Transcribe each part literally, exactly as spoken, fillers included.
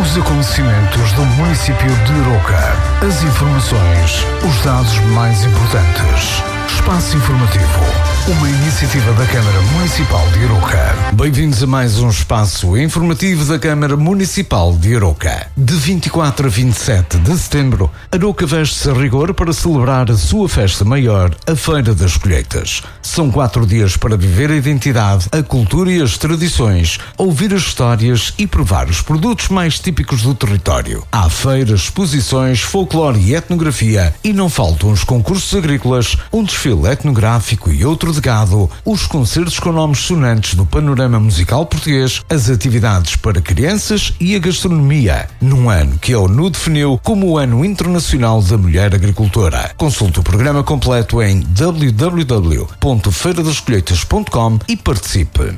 Os acontecimentos do município de Arouca. As informações, os dados mais importantes. Espaço Informativo, uma iniciativa da Câmara Municipal de Arouca. Bem-vindos a mais um Espaço Informativo da Câmara Municipal de Arouca. De vinte e quatro a vinte e sete de setembro, Arouca veste-se a rigor para celebrar a sua festa maior, a Feira das Colheitas. São quatro dias para viver a identidade, a cultura e as tradições, ouvir as histórias e provar os produtos mais típicos do território. Há feiras, exposições, folclore e etnografia, e não faltam os concursos agrícolas, um desfile etnográfico e outro de gado, os concertos com nomes sonantes do panorama musical português, as atividades para crianças e a gastronomia, num ano que a ONU definiu como o Ano Internacional da Mulher Agricultora. Consulte o programa completo em w w w ponto feira das colheitas ponto com e participe.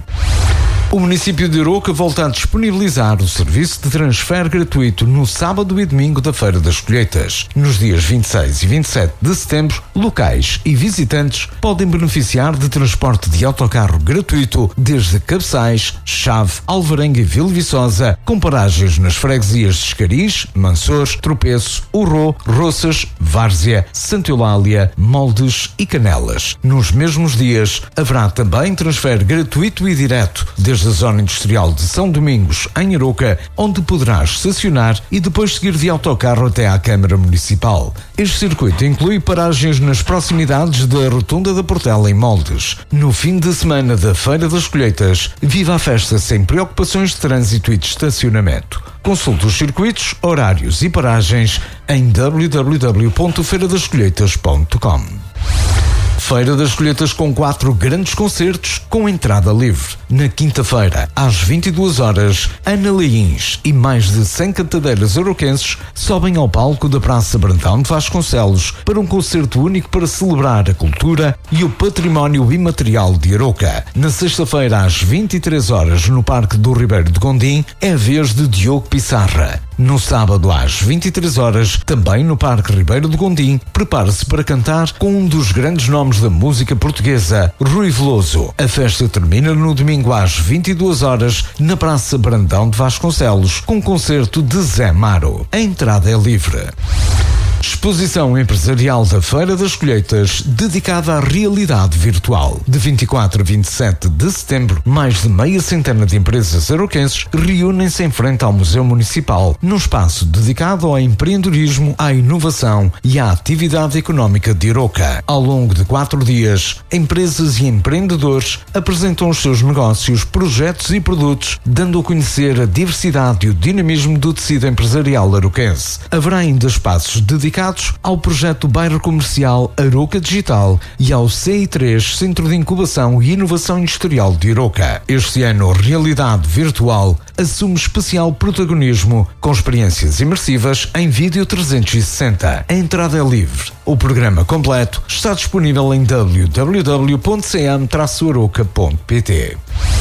O município de Arouca volta a disponibilizar o serviço de transfer gratuito no sábado e domingo da Feira das Colheitas. Nos dias vinte e seis e vinte e sete de setembro, locais e visitantes podem beneficiar de transporte de autocarro gratuito desde Cabeçais, Chave, Alvarenga e Vila Viçosa, com paragens nas freguesias de Escariz, Mansores, Tropeço, Urró, Roças, Várzea, Santa Eulália, Moldes e Canelas. Nos mesmos dias, haverá também transfer gratuito e direto desde a zona industrial de São Domingos, em Arouca, onde poderás estacionar e depois seguir de autocarro até à Câmara Municipal. Este circuito inclui paragens nas proximidades da Rotunda da Portela, em Moldes. No fim de semana da Feira das Colheitas, viva a festa sem preocupações de trânsito e de estacionamento. Consulte os circuitos, horários e paragens em w w w ponto feira das colheitas ponto com. Feira das Colheitas com quatro grandes concertos com entrada livre. Na quinta-feira, às vinte e duas horas, Ana Leins e mais de cem cantadeiras arouquenses sobem ao palco da Praça Brandão de Vasconcelos para um concerto único para celebrar a cultura e o património imaterial de Arouca. Na sexta-feira, às vinte e três horas, no Parque do Ribeiro de Gondim, é a vez de Diogo Pissarra. No sábado, às vinte e três horas, também no Parque Ribeiro de Gondim, prepare-se para cantar com um dos grandes nomes da música portuguesa, Rui Veloso. A festa termina no domingo às vinte e duas horas, na Praça Brandão de Vasconcelos, com um concerto de Zé Maro. A entrada é livre. Exposição empresarial da Feira das Colheitas, dedicada à realidade virtual. De vinte e quatro a vinte e sete de setembro, mais de meia centena de empresas arouquenses reúnem-se em frente ao Museu Municipal, num espaço dedicado ao empreendedorismo, à inovação e à atividade económica de Arouca. Ao longo de quatro dias, empresas e empreendedores apresentam os seus negócios, projetos e produtos, dando a conhecer a diversidade e o dinamismo do tecido empresarial arouquense. Haverá ainda espaços dedicados ao projeto Bairro Comercial Arouca Digital e ao C I três, Centro de Incubação e Inovação Industrial de Arouca. Este ano, a realidade virtual assume especial protagonismo com experiências imersivas em vídeo trezentos e sessenta. A entrada é livre. O programa completo está disponível em w w w ponto c m traço arouca ponto p t.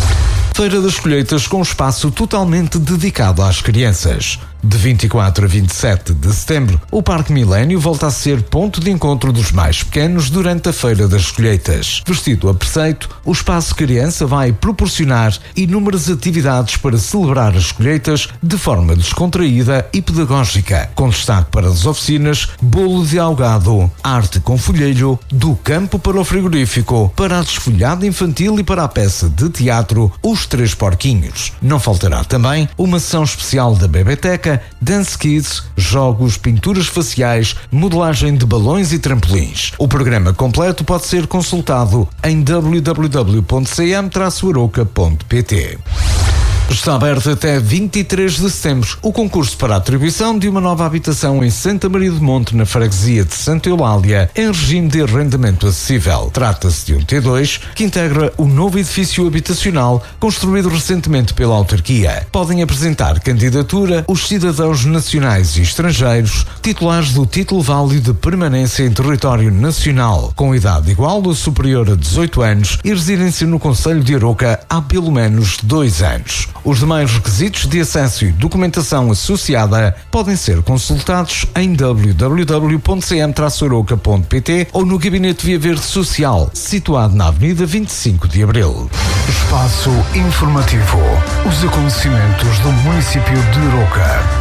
Feira das Colheitas com espaço totalmente dedicado às crianças. De vinte e quatro a vinte e sete de setembro, o Parque Milénio volta a ser ponto de encontro dos mais pequenos durante a Feira das Colheitas. Vestido a preceito, o Espaço Criança vai proporcionar inúmeras atividades para celebrar as colheitas de forma descontraída e pedagógica, com destaque para as oficinas, bolo de algado, arte com folheiro, do campo para o frigorífico, para a desfolhada infantil e para a peça de teatro Os Três Porquinhos. Não faltará também uma sessão especial da Bebeteca, Dance Kids, jogos, pinturas faciais, modelagem de balões e trampolins. O programa completo pode ser consultado em w w w ponto c m traço arouca ponto p t. Está aberto até vinte e três de setembro o concurso para a atribuição de uma nova habitação em Santa Maria do Monte, na freguesia de Santa Eulália, em regime de arrendamento acessível. Trata-se de um T dois que integra o novo edifício habitacional construído recentemente pela autarquia. Podem apresentar candidatura os cidadãos nacionais e estrangeiros titulares do título válido de permanência em território nacional, com idade igual ou superior a dezoito anos e residência no concelho de Arouca há pelo menos dois anos. Os demais requisitos de acesso e documentação associada podem ser consultados em w w w ponto c m traço arouca ponto p t ou no Gabinete Via Verde Social, situado na Avenida vinte e cinco de Abril. Espaço Informativo. Os acontecimentos do município de Arouca.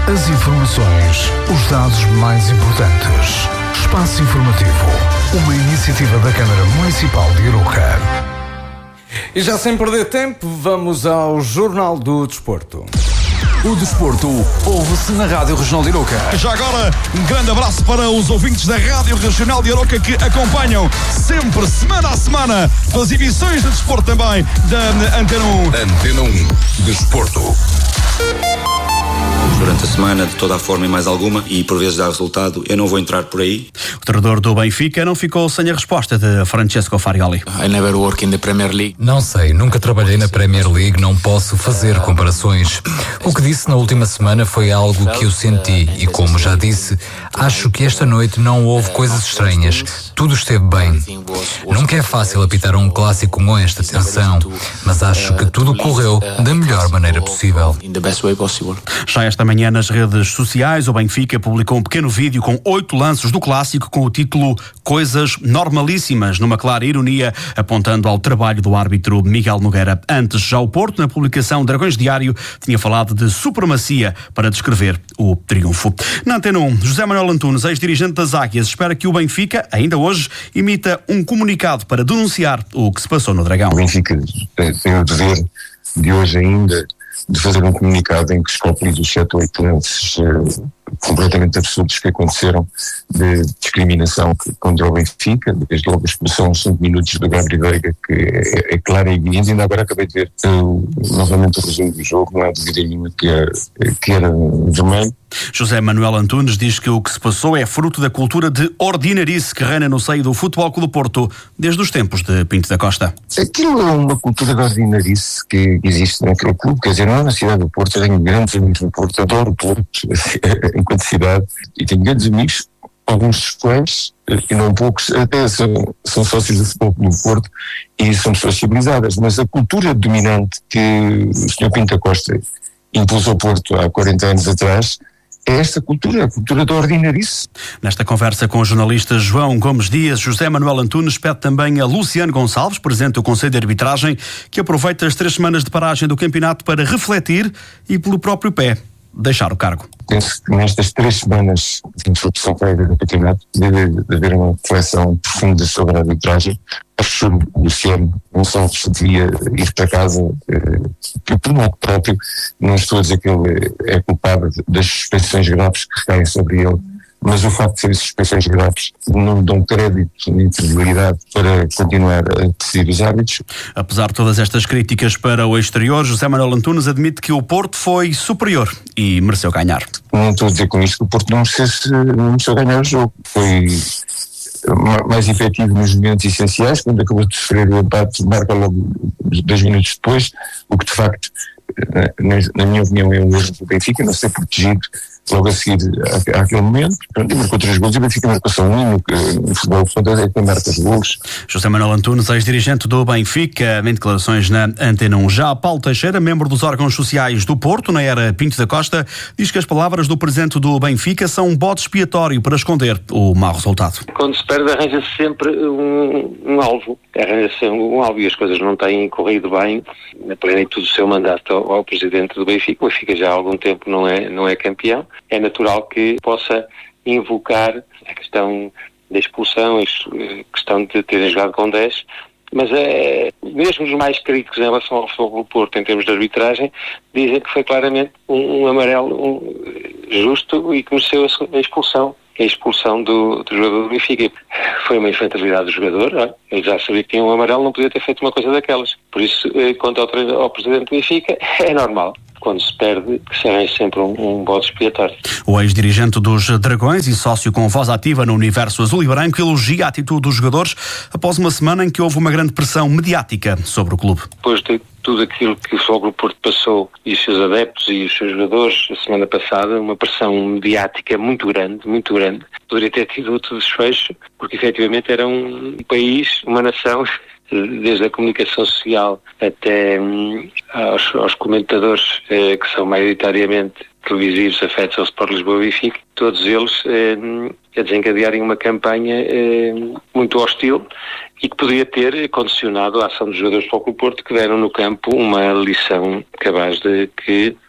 As informações, os dados mais importantes. Espaço Informativo, uma iniciativa da Câmara Municipal de Aroca. E já sem perder tempo, vamos ao Jornal do Desporto. O desporto ouve-se na Rádio Regional de Aroca. Já agora, um grande abraço para os ouvintes da Rádio Regional de Aroca que acompanham sempre, semana a semana, pelas emissões de desporto também da Antena um. Antena um, Desporto. Durante a semana, de toda a forma e mais alguma, e por vezes dá resultado, eu não vou entrar por aí. O treinador do Benfica não ficou sem a resposta de Francesco Farioli. I never work in the Premier League. Não sei, nunca trabalhei na Premier League, não posso fazer comparações. O que disse na última semana foi algo que eu senti e, como já disse, acho que esta noite não houve coisas estranhas. Tudo esteve bem. Nunca é fácil apitar um clássico com esta tensão, mas acho que tudo correu da melhor maneira possível. Já esta manhã nas redes sociais, o Benfica publicou um pequeno vídeo com oito lances do clássico com o título Coisas Normalíssimas, numa clara ironia apontando ao trabalho do árbitro Miguel Nogueira. Antes, já o Porto, na publicação Dragões Diário, tinha falado de supremacia para descrever o triunfo. Na Antena um, José Manuel Antunes, ex-dirigente das Águias, espera que o Benfica, ainda hoje, emita um comunicado para denunciar o que se passou no Dragão. O Benfica tem o dever de hoje ainda de fazer um comunicado em que escopelize os sete ou oito lances uh, completamente absurdos que aconteceram de discriminação que, contra o Benfica, desde logo a expulsão aos cinco minutos do Gabriel Veiga, que é, é clara e evidente. Ainda agora acabei de ver uh, novamente o resumo do jogo, não há dúvida nenhuma que era, que era vermelho. José Manuel Antunes diz que o que se passou é fruto da cultura de ordinarice que reina no seio do Futebol Clube do Porto desde os tempos de Pinto da Costa. Aquilo é uma cultura de ordinarice que existe naquele clube, quer dizer, não é na cidade do Porto, eu tenho grandes amigos no Porto, adoro o Porto enquanto cidade, e tenho grandes amigos, alguns dos quais, e não poucos, até são, são sócios do Futebol Clube do Porto e são pessoas civilizadas, mas a cultura dominante que o senhor Pinto da Costa impôs ao Porto há quarenta anos atrás é esta cultura, a cultura da ordinarice. Nesta conversa com o jornalista João Gomes Dias, José Manuel Antunes pede também a Luciano Gonçalves, presidente do Conselho de Arbitragem, que aproveita as três semanas de paragem do campeonato para refletir e, pelo próprio pé, deixar o cargo. Penso que nestas três semanas de interrupção prévia do campeonato deve haver uma reflexão profunda sobre a arbitragem. Acho que o Luciano Gonçalves devia ir para casa, eh, por modo próprio. Não estou a dizer que ele é culpado das suspensões graves que recaem sobre ele, mas o facto de serem suspensões graves não dão crédito nem credibilidade para continuar a decidir os árbitros. Apesar de todas estas críticas para o exterior, José Manuel Antunes admite que o Porto foi superior e mereceu ganhar. Não estou a dizer com isto que o Porto não merecesse, não mereceu ganhar o jogo. Foi mais efetivo nos momentos essenciais, quando acabou de sofrer o empate, marca logo dois minutos depois, o que de facto, na, na minha opinião, é um erro do Benfica, não ser protegido logo a seguir à, àquele momento. Pronto, marcou três golos e o Benfica marcou só um, no, no futebol fantástico é que marca os golos. José Manuel Antunes, ex-dirigente do Benfica, em declarações na Antena um. Já Paulo Teixeira, membro dos órgãos sociais do Porto, na era Pinto da Costa, diz que as palavras do presidente do Benfica são um bode expiatório para esconder o mau resultado. Quando se perde, arranja-se sempre um, um alvo. Arranja-se um alvo e as coisas não têm corrido bem na plenitude do seu mandato ao, ao presidente do Benfica. O Benfica já há algum tempo não é, não é campeão. É natural que possa invocar a questão da expulsão, a questão de terem jogado com dez, mas é, mesmo os mais críticos em relação ao Futebol Clube do Porto em termos de arbitragem dizem que foi claramente um, um amarelo um, justo e que mereceu a expulsão. A expulsão do, do jogador do Benfica. Foi uma infantilidade do jogador, não é? Ele já sabia que tinha um amarelo, não podia ter feito uma coisa daquelas. Por isso, quanto ao, ao presidente do Benfica, é normal. Quando se perde, que se arranja sempre um, um bode expiatório. O ex-dirigente dos Dragões e sócio com voz ativa no universo azul e branco elogia a atitude dos jogadores após uma semana em que houve uma grande pressão mediática sobre o clube. Depois de tudo aquilo que o Futebol Clube do Porto passou e os seus adeptos e os seus jogadores a semana passada, uma pressão mediática muito grande, muito grande. Poderia ter tido outro desfecho, porque efetivamente era um país, uma nação, desde a comunicação social até hum, aos, aos comentadores eh, que são maioritariamente televisivos afetos ao Sport Lisboa e Benfica, todos eles eh, a desencadearem uma campanha eh, muito hostil e que poderia ter condicionado a ação dos jogadores do Futebol Clube do Porto, que deram no campo uma lição capaz de que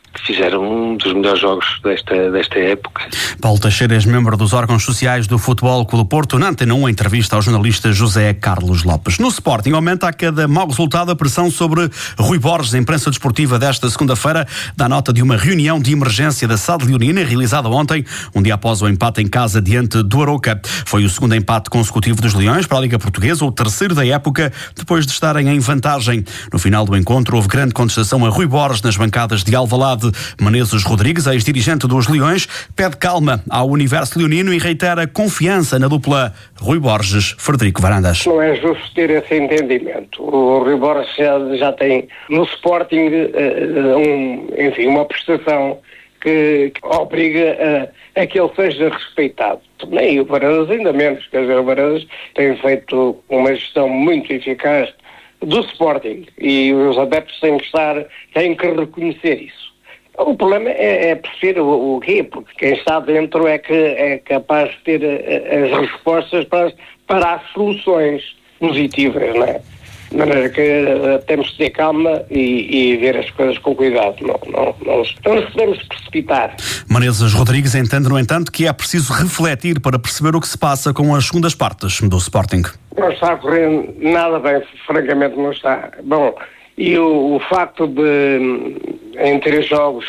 fizeram um dos melhores jogos desta, desta época. Paulo Teixeira, ex-membro dos órgãos sociais do Futebol Clube do Porto, na Antena um, entrevista ao jornalista José Carlos Lopes. No Sporting, aumenta a cada mau resultado a pressão sobre Rui Borges. A imprensa desportiva desta segunda-feira dá nota de uma reunião de emergência da S A D Leonina, realizada ontem, um dia após o empate em casa diante do Arouca. Foi o segundo empate consecutivo dos Leões para a Liga Portuguesa, o terceiro da época, depois de estarem em vantagem. No final do encontro, houve grande contestação a Rui Borges nas bancadas de Alvalade. Menezes Rodrigues, ex-dirigente dos Leões, pede calma ao universo leonino e reitera confiança na dupla Rui Borges-Frederico Varandas. Não é justo ter esse entendimento. O Rui Borges já, já tem no Sporting uh, um, enfim, uma prestação que, que obriga a, a que ele seja respeitado. Nem o Varandas ainda menos. Quer dizer, o Varandas tem feito uma gestão muito eficaz do Sporting e os adeptos têm que estar, têm que reconhecer isso. O problema é, é perceber o, o quê, porque quem está dentro é que é capaz de ter as respostas para, para as soluções positivas, não é? De maneira que uh, temos de ter calma e, e ver as coisas com cuidado. Não, não, não, não nos podemos precipitar. Menezes Rodrigues entende, no entanto, que é preciso refletir para perceber o que se passa com as segundas partes do Sporting. Não está a correr nada bem, francamente não está. Bom, e o, o facto de, em três jogos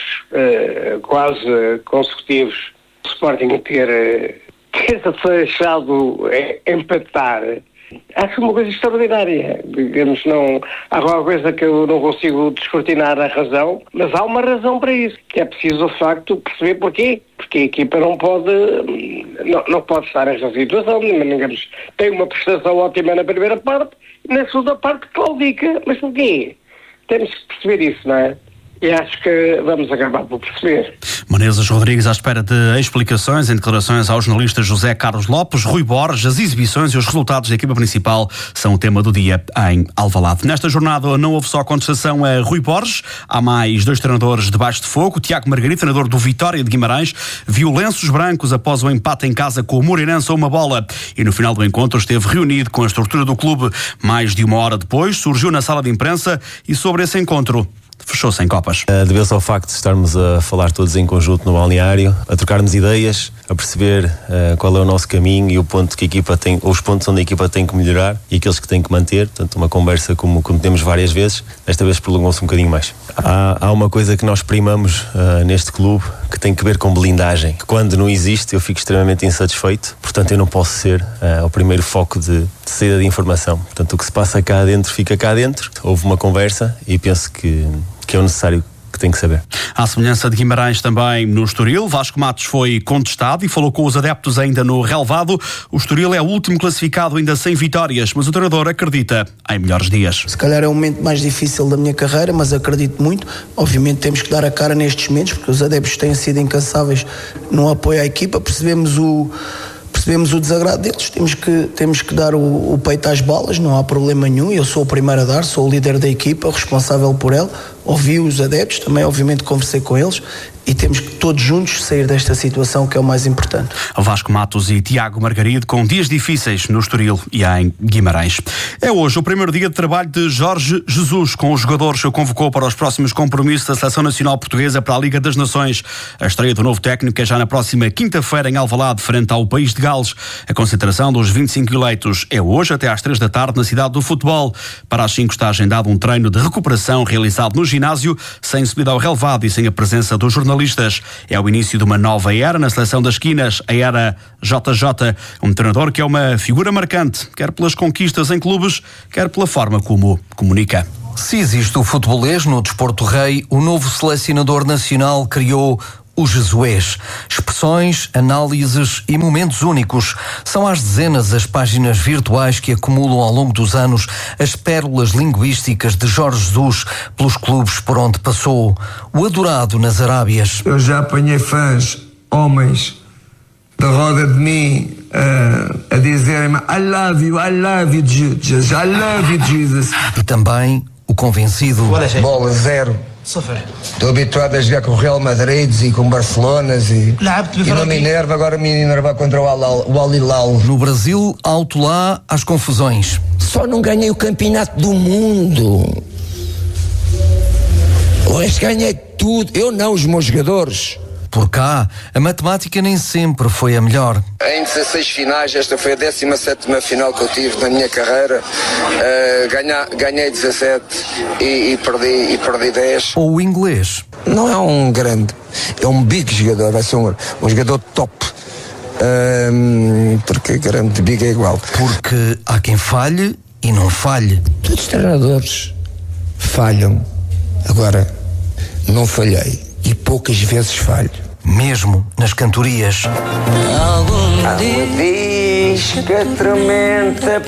uh, quase consecutivos, o Sporting ter, uh, ter deixado uh, empatar, acho uma coisa extraordinária. Digamos, não, há alguma coisa que eu não consigo descortinar a razão, mas há uma razão para isso, que é preciso, de facto, perceber porquê. Porque a equipa não pode, não, não pode estar nesta situação. Digamos, tem uma prestação ótima na primeira parte e na segunda parte claudica. Mas porquê? Temos que perceber isso, não é? E acho que vamos acabar por perceber. Menezes Rodrigues à espera de explicações em declarações ao jornalista José Carlos Lopes. Rui Borges, as exibições e os resultados da equipa principal são o tema do dia em Alvalade. Nesta jornada não houve só contestação a Rui Borges, há mais dois treinadores debaixo de fogo. Tiago Margarida, treinador do Vitória de Guimarães, viu lenços brancos após o empate em casa com o Moreirense a uma bola e no final do encontro esteve reunido com a estrutura do clube. Mais de uma hora depois surgiu na sala de imprensa e sobre esse encontro fechou-se em copas. Uh, Deve-se ao facto de estarmos a falar todos em conjunto no balneário, a trocarmos ideias, a perceber uh, qual é o nosso caminho e o ponto que a equipa tem, ou os pontos onde a equipa tem que melhorar e aqueles que tem que manter. Portanto, uma conversa como, como temos várias vezes, desta vez prolongou-se um bocadinho mais. Há, há uma coisa que nós primamos uh, neste clube que tem que ver com blindagem, que quando não existe eu fico extremamente insatisfeito, portanto eu não posso ser uh, o primeiro foco de, de saída de informação. Portanto, o que se passa cá dentro fica cá dentro. Houve uma conversa e penso que que é o necessário que tem que saber. À semelhança de Guimarães também no Estoril, Vasco Matos foi contestado e falou com os adeptos ainda no relvado. O Estoril é o último classificado ainda sem vitórias, mas o treinador acredita em melhores dias. Se calhar é o momento mais difícil da minha carreira, mas acredito muito. Obviamente temos que dar a cara nestes momentos, porque os adeptos têm sido incansáveis no apoio à equipa, percebemos o Percebemos o desagrado deles, temos que, temos que dar o, o peito às balas, não há problema nenhum, eu sou o primeiro a dar, sou o líder da equipa, responsável por ela, ouvi os adeptos, também obviamente conversei com eles e temos que todos juntos sair desta situação, que é o mais importante. Vasco Matos e Tiago Margarido com dias difíceis no Estoril e em Guimarães. É hoje o primeiro dia de trabalho de Jorge Jesus com os jogadores que o convocou para os próximos compromissos da Seleção Nacional Portuguesa para a Liga das Nações. A estreia do novo técnico é já na próxima quinta-feira em Alvalade, frente ao país de Gales. A concentração dos vinte e cinco eleitos é hoje até às três da tarde na cidade do futebol. Para as cinco está agendado um treino de recuperação realizado no ginásio, sem subida ao relvado e sem a presença dos jornalistas. É o início de uma nova era na Seleção das Quinas, a era J J, um treinador que é uma figura marcante, quer pelas conquistas em clubes, quer pela forma como comunica. Se existe o futebolês no desporto rei, o novo selecionador nacional criou o Jesués. Expressões, análises e momentos únicos. São às dezenas as páginas virtuais que acumulam ao longo dos anos as pérolas linguísticas de Jorge Jesus pelos clubes por onde passou. O adorado nas Arábias. Eu já apanhei fãs, homens, da roda de mim, uh, a dizerem-me I love you, I love you, Jesus, I love you, Jesus. E também o convencido. Bola zero. Estou habituado a jogar com o Real Madrid e com o Barcelona e, e no Minerva, agora me enervar contra o Al Hilal. No Brasil, alto lá às confusões. Só não ganhei o campeonato do mundo. O resto ganhei tudo. Eu não, os meus jogadores. Por cá, a matemática nem sempre foi a melhor. Em dezasseis finais, esta foi a décima sétima final que eu tive na minha carreira. Uh, ganha, ganhei dezassete e, e, perdi, e perdi dez. Ou o inglês. Não é um grande, é um big jogador, vai ser um, um jogador top. Uh, porque grande, big é igual. Porque há quem falhe e não falhe. Todos os treinadores falham. Agora, não falhei. E poucas vezes falho. Mesmo nas cantorias. Algum diz que a tormenta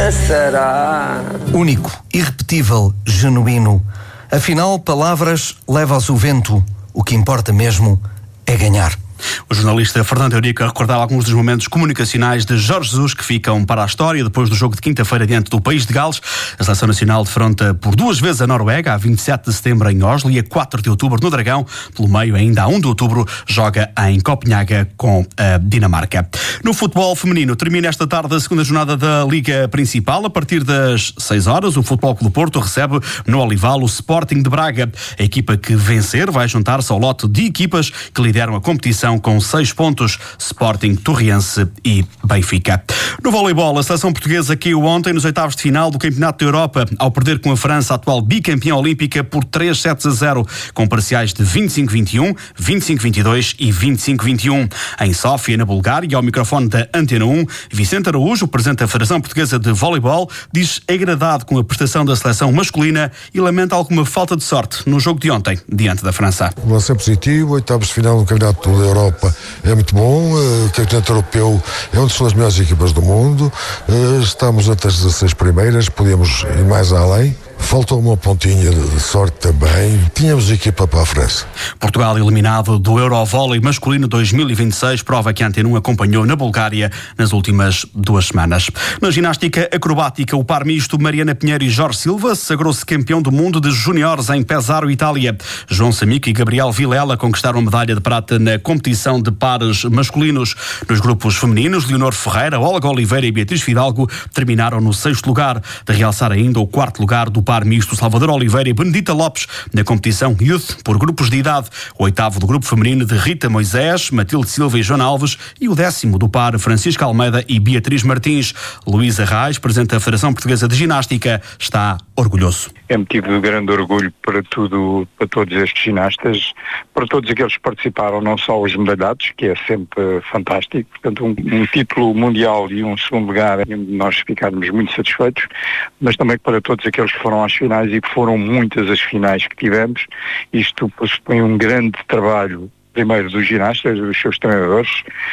passará. Único, irrepetível, genuíno. Afinal, palavras leva-as o vento. O que importa mesmo é ganhar. O jornalista Fernando Eurico a recordar alguns dos momentos comunicacionais de Jorge Jesus que ficam para a história depois do jogo de quinta-feira diante do País de Gales. A seleção nacional defronta por duas vezes a Noruega, a vinte e sete de setembro em Oslo e a quatro de outubro no Dragão. Pelo meio, ainda a um de outubro, joga em Copenhaga com a Dinamarca. No futebol feminino, termina esta tarde a segunda jornada da Liga Principal. A partir das seis horas, o Futebol Clube do Porto recebe no Olival o Sporting de Braga. A equipa que vencer vai juntar-se ao lote de equipas que lideram a competição com seis pontos, Sporting, Torriense e Benfica. No voleibol, a seleção portuguesa caiu ontem nos oitavos de final do Campeonato da Europa, ao perder com a França, atual bicampeã olímpica, por três sets a zero, com parciais de vinte e cinco a vinte e um, vinte e cinco a vinte e dois e vinte e cinco a vinte e um. Em Sófia, na Bulgária, ao microfone da Antena um, Vicente Araújo, presidente da Federação Portuguesa de Voleibol, diz agradado com a prestação da seleção masculina e lamenta alguma falta de sorte no jogo de ontem, diante da França. O lance é positivo, oitavos de final do Campeonato da Europa é muito bom, o Campeonato Europeu é uma das melhores equipas do mundo, estamos entre as dezasseis primeiras, podíamos ir mais além. Faltou uma pontinha de sorte também. Tínhamos equipa para a França. Portugal eliminado do Eurovôlei masculino dois mil e vinte e seis, prova que a Antena um acompanhou na Bulgária nas últimas duas semanas. Na ginástica acrobática, o par misto Mariana Pinheiro e Jorge Silva sagrou-se campeão do mundo de júniores em Pesaro, Itália. João Samico e Gabriel Vilela conquistaram a medalha de prata na competição de pares masculinos. Nos grupos femininos, Leonor Ferreira, Olga Oliveira e Beatriz Fidalgo terminaram no sexto lugar. De realçar ainda o quarto lugar do par misto Salvador Oliveira e Benedita Lopes na competição Youth por grupos de idade, o oitavo do grupo feminino de Rita Moisés, Matilde Silva e Joana Alves e o décimo do par Francisca Almeida e Beatriz Martins. Luís Arraes, presidente da Federação Portuguesa de Ginástica, está orgulhoso. É motivo de grande orgulho para tudo, para todos estes ginastas, para todos aqueles que participaram, não só os medalhados, que é sempre fantástico, portanto um, um título mundial e um segundo lugar, nós ficarmos muito satisfeitos, mas também para todos aqueles que foram às finais e que foram muitas as finais que tivemos. Isto pressupõe um grande trabalho, primeiro dos ginastas, dos seus treinadores,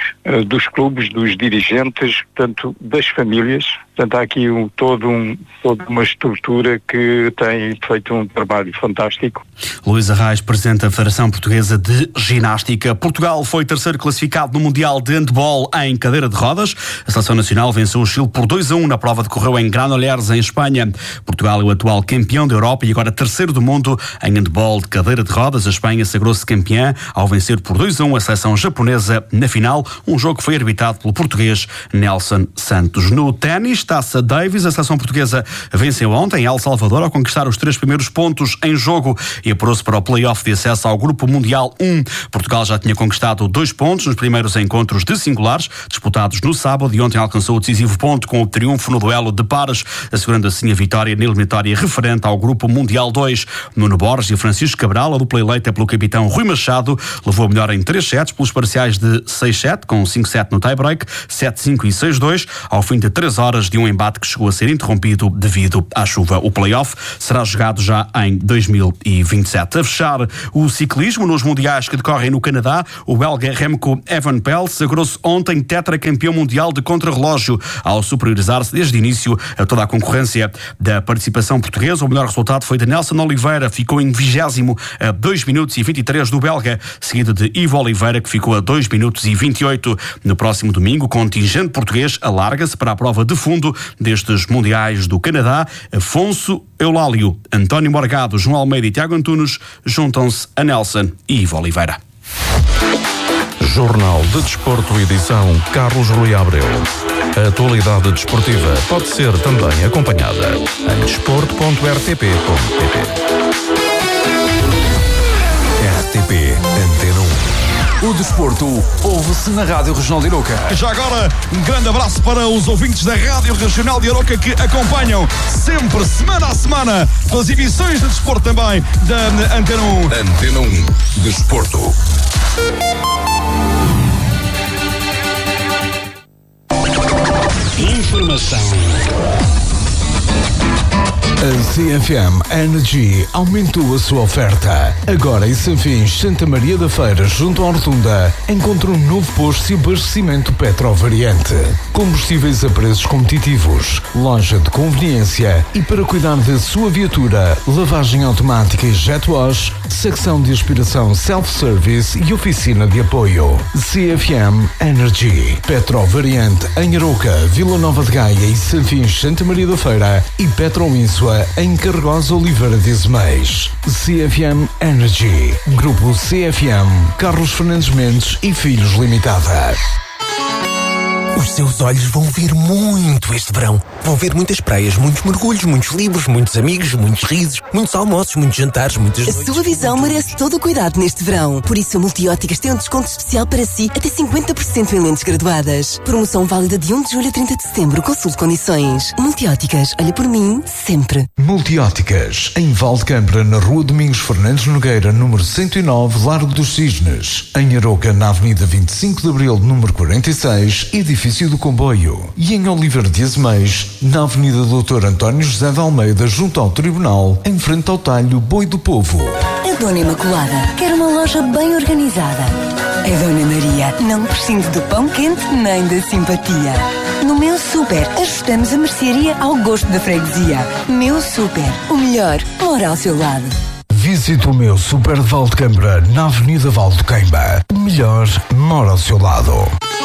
dos clubes, dos dirigentes, portanto, das famílias. Portanto, há aqui um, todo um, toda uma estrutura que tem feito um trabalho fantástico. Luís Arraes, presidente da Federação Portuguesa de Ginástica. Portugal foi terceiro classificado no Mundial de Handball em cadeira de rodas. A Seleção Nacional venceu o Chile por dois a um na prova que decorreu em Granollers, em Espanha. Portugal é o atual campeão da Europa e agora terceiro do mundo em handball de cadeira de rodas. A Espanha sagrou-se campeã ao vencer por dois a um a seleção japonesa na final, um jogo que foi arbitrado pelo português Nelson Santos. No ténis, Taça Davis, a seleção portuguesa venceu ontem em El Salvador ao conquistar os três primeiros pontos em jogo e apurou-se para o play-off de acesso ao Grupo Mundial um. Portugal já tinha conquistado dois pontos nos primeiros encontros de singulares, disputados no sábado, e ontem alcançou o decisivo ponto com o triunfo no duelo de pares, assegurando assim a vitória na eliminatória referente ao Grupo Mundial dois. Nuno Borges e Francisco Cabral, a dupla eleita pelo capitão Rui Machado, levou a melhor em três sets, pelos parciais de seis sete, com cinco sete no tie-break, sete cinco e seis dois, ao fim de três horas de um embate que chegou a ser interrompido devido à chuva. O play-off será jogado já em dois mil e vinte e sete. A fechar o ciclismo nos mundiais que decorrem no Canadá, o belga Remco Evenepoel sagrou-se ontem tetracampeão mundial de contrarrelógio ao superiorizar-se desde o início a toda a concorrência da participação portuguesa. O melhor resultado foi de Nelson Oliveira, ficou em vigésimo a dois minutos e vinte e três do belga, seguido de Ivo Oliveira, que ficou a dois minutos e vinte e oito. No próximo domingo, o contingente português alarga-se para a prova de fundo destes mundiais do Canadá. Afonso Eulálio, António Morgado, João Almeida e Tiago Antunes juntam-se a Nelson e Ivo Oliveira. Jornal de Desporto, edição Carlos Rui Abreu. A atualidade desportiva pode ser também acompanhada em desporto ponto r t p ponto p t. O desporto ouve-se na Rádio Regional de Aroca. Já agora, um grande abraço para os ouvintes da Rádio Regional de Aroca que acompanham sempre, semana a semana, as emissões de desporto também da Antena um. Antena um, Desporto. Informação. A C F M Energy aumentou a sua oferta. Agora em Sanfins, Santa Maria da Feira, junto à Rotunda, encontra um novo posto de abastecimento Petrovariante. Combustíveis a preços competitivos, loja de conveniência e para cuidar da sua viatura, lavagem automática e jet wash, secção de aspiração self-service e oficina de apoio. C F M Energy. Petrovariante em Aroca, Vila Nova de Gaia e Sanfins, Santa Maria da Feira e Petroínsua em Carregosa Oliveira de Azeméis. C F M Energy. Grupo C F M. Carlos Fernandes Mendes e Filhos Limitada. Os seus olhos vão ver muito este verão. Vão ver muitas praias, muitos mergulhos, muitos livros, muitos amigos, muitos risos, muitos almoços, muitos jantares, muitas noites. A sua visão merece todo o cuidado neste verão. Por isso a Multióticas tem um desconto especial para si, até cinquenta por cento em lentes graduadas. Promoção válida de um de julho a trinta de setembro. Consulte condições. Multióticas, olha por mim, sempre. Multióticas, em Valdecambra, na Rua Domingos Fernandes Nogueira, número cento e nove, Largo dos Cisnes. Em Aroca, na Avenida vinte e cinco de Abril, número quarenta e seis, edifício do Comboio. E em Oliveira de Azeméis, na Avenida doutor António José de Almeida, junto ao Tribunal, em frente ao talho Boi do Povo. A Dona Imaculada quer uma loja bem organizada. A Dona Maria não prescinde do pão quente nem da simpatia. No Meu Super, ajustamos a mercearia ao gosto da freguesia. Meu Super, o melhor mora ao seu lado. Visite o Meu Super de Valdecambra, na Avenida Valdequeimba. O melhor mora ao seu lado.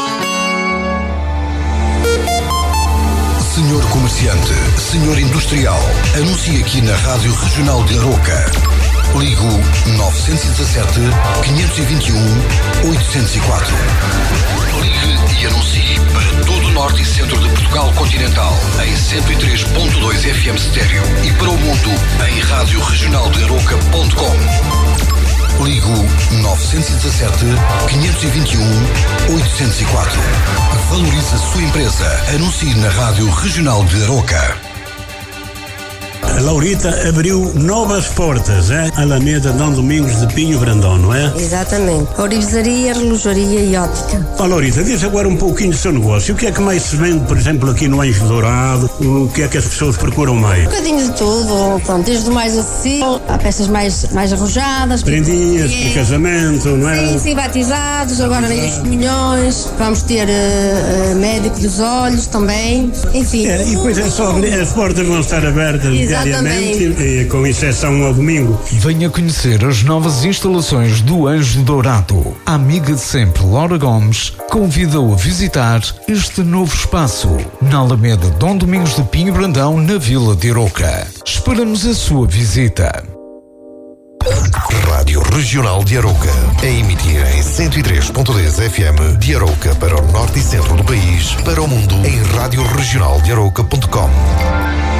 Senhor comerciante, senhor industrial, anuncie aqui na Rádio Regional de Aroca. Ligo nove um sete, cinco dois um, oito zero quatro. Ligue e anuncie para todo o norte e centro de Portugal continental em cento e três ponto dois F M estéreo e para o mundo em rádio regional de aroca ponto com. Ligo nove um sete, cinco dois um, oito zero quatro. Valorize a sua empresa. Anuncie na Rádio Regional de Aroca. A Laurita abriu novas portas, é? Alameda Dom Domingos de Pinho Brandão, não é? Exatamente. Orivesaria, relojaria e ótica. Ó, Laurita, diz agora um pouquinho do seu negócio. O que é que mais se vende, por exemplo, aqui no Anjo Dourado? O que é que as pessoas procuram mais? Um bocadinho de tudo. Pronto, desde o mais acessível, há peças mais, mais arrojadas. Prendinhas, para casamento, não é? Sim, sim, batizados, agora nem os comunhões. Vamos ter uh, uh, médico dos olhos também. Enfim. É, e depois é só, as portas vão estar abertas. Exatamente. E, com exceção ao domingo. Venha conhecer as novas instalações do Anjo Dourado. A amiga de sempre, Laura Gomes, convida-o a visitar este novo espaço na Alameda Dom Domingos de Pinho Brandão, na Vila de Aroca. Esperamos a sua visita. Rádio Regional de Aroca, a emitir em cento e três ponto dez F M de Aroca para o norte e centro do país, para o mundo em rádio regional de aroca ponto com.